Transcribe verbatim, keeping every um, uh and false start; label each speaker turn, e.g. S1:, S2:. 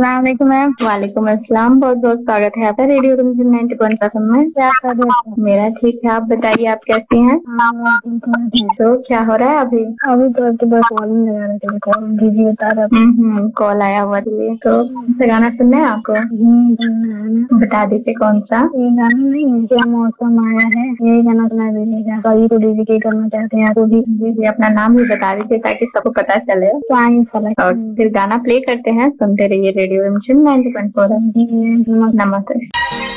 S1: अस्सलाम वालेकुम मैम।
S2: वालेकुम अस्सलाम। बहुत बहुत स्वागत है आपका रेडियो रिमझिम नाइन्टी पॉइंट सेवन में।
S1: क्या कर रहे हैं?
S2: मेरा ठीक है, आप बताइए आप कैसी हैं?
S1: हाँ, ठीक है।
S2: तो क्या हो रहा है अभी?
S1: अभी तो आपके पास कॉल नहीं लगा रहे थे, कॉल बिजी बता रहा था।
S2: हम्म कॉल आया हुआ लिए तो कौन सा गाना सुनना है आपको?
S1: हम्म, गाना है ना।
S2: बता दीजिए कौन सा।
S1: ये गाना नहीं, क्या मौसम आया है, ये गाना सुना दीजिएगा। सभी को डेडिकेट करना चाहते हैं तो भी।
S2: जी अपना नाम भी बता दीजिए ताकि सबको पता चले।
S1: साइन फलक।
S2: और फिर गाना प्ले करते हैं, सुनते रहिए रेडियो रिमझिम नाइन्टी पॉइंट फोर।
S1: जी,
S2: नमस्ते।